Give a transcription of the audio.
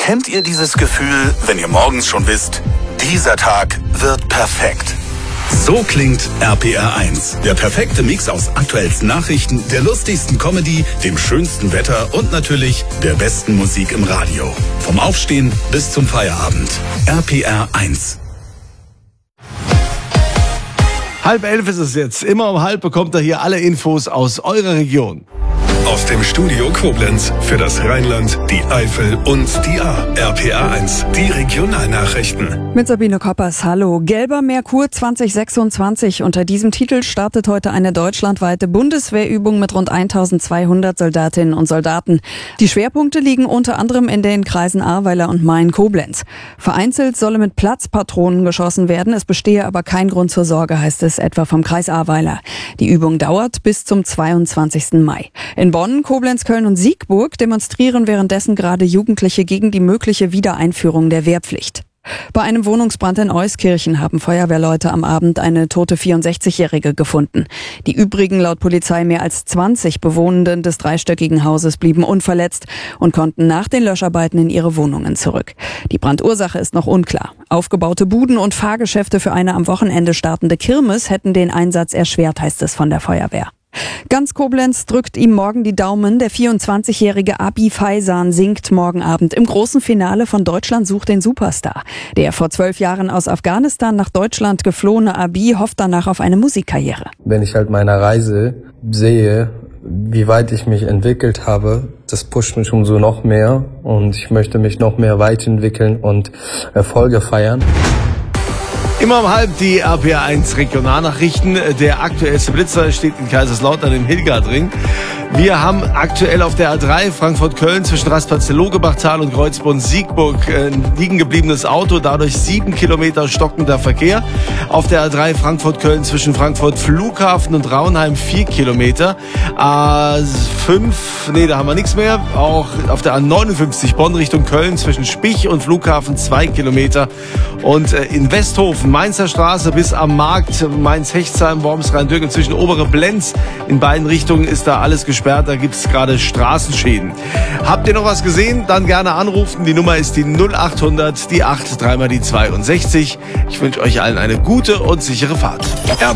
Kennt ihr dieses Gefühl, wenn ihr morgens schon wisst, dieser Tag wird perfekt? So klingt RPR 1. Der perfekte Mix aus aktuellsten Nachrichten, der lustigsten Comedy, dem schönsten Wetter und natürlich der besten Musik im Radio. Vom Aufstehen bis zum Feierabend. RPR 1. 10:30 ist es jetzt. Immer um 10 bekommt ihr hier alle Infos aus eurer Region. Aus dem Studio Koblenz für das Rheinland, die Eifel und die Ahr. RPR 1, die Regionalnachrichten. Mit Sabine Koppers, hallo. Gelber Merkur 2026. Unter diesem Titel startet heute eine deutschlandweite Bundeswehrübung mit rund 1200 Soldatinnen und Soldaten. Die Schwerpunkte liegen unter anderem in den Kreisen Ahrweiler und Main-Koblenz. Vereinzelt solle mit Platzpatronen geschossen werden. Es bestehe aber kein Grund zur Sorge, heißt es etwa vom Kreis Ahrweiler. Die Übung dauert bis zum 22. Mai. In Bonn, Koblenz, Köln und Siegburg demonstrieren währenddessen gerade Jugendliche gegen die mögliche Wiedereinführung der Wehrpflicht. Bei einem Wohnungsbrand in Euskirchen haben Feuerwehrleute am Abend eine tote 64-Jährige gefunden. Die übrigen, laut Polizei mehr als 20 Bewohnenden des dreistöckigen Hauses blieben unverletzt und konnten nach den Löscharbeiten in ihre Wohnungen zurück. Die Brandursache ist noch unklar. Aufgebaute Buden und Fahrgeschäfte für eine am Wochenende startende Kirmes hätten den Einsatz erschwert, heißt es von der Feuerwehr. Ganz Koblenz drückt ihm morgen die Daumen. Der 24-jährige Abi Faisan singt morgen Abend im großen Finale von Deutschland sucht den Superstar. Der vor 12 Jahren aus Afghanistan nach Deutschland geflohene Abi hofft danach auf eine Musikkarriere. Wenn ich halt meine Reise sehe, wie weit ich mich entwickelt habe, das pusht mich umso noch mehr und ich möchte mich noch mehr weiterentwickeln und Erfolge feiern. Immer um 10 die RPR 1 Regionalnachrichten. Der aktuellste Blitzer steht in Kaiserslautern im Hilgardring. Wir haben aktuell auf der A3 Frankfurt-Köln zwischen Raspatz-Logebachtal und Kreuzbronn-Siegburg liegen gebliebenes Auto, dadurch 7 Kilometer stockender Verkehr. Auf der A3 Frankfurt-Köln zwischen Frankfurt-Flughafen und Raunheim 4 Kilometer. A5, da haben wir nichts mehr. Auch auf der A59 Bonn Richtung Köln zwischen Spich und Flughafen 2 Kilometer. Und in Westhofen, Mainzer Straße bis am Markt, Mainz-Hechtsheim, Worms-Rhein-Dürgen zwischen Obere Blenz. In beiden Richtungen ist da alles gesperrt, da gibt es gerade Straßenschäden. Habt ihr noch was gesehen? Dann gerne anrufen. Die Nummer ist die 0800, die 8, dreimal die 62. Ich wünsche euch allen eine gute und sichere Fahrt.